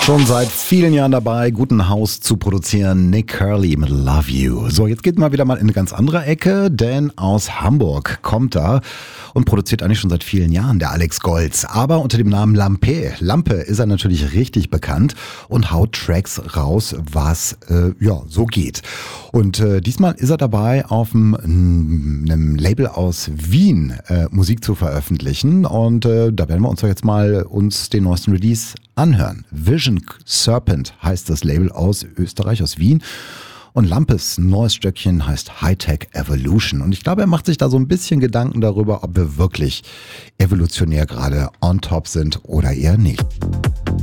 Schon seit vielen Jahren dabei, guten Haus zu produzieren. Nick Curly mit Love You. So, jetzt geht mal wieder mal in eine ganz andere Ecke, denn aus Hamburg kommt er und produziert eigentlich schon seit vielen Jahren, der Alex Golz. Aber unter dem Namen Lampe ist er natürlich richtig bekannt und haut Tracks raus, was so geht. Und diesmal ist er dabei, auf einem Label aus Wien Musik zu veröffentlichen. Und da werden wir uns doch jetzt mal den neuesten Release anhören. Vision Serpent heißt das Label aus Österreich, aus Wien. Und Lampes neues Stöckchen heißt Hightech Evolution. Und ich glaube, er macht sich da so ein bisschen Gedanken darüber, ob wir wirklich evolutionär gerade on top sind oder eher nicht.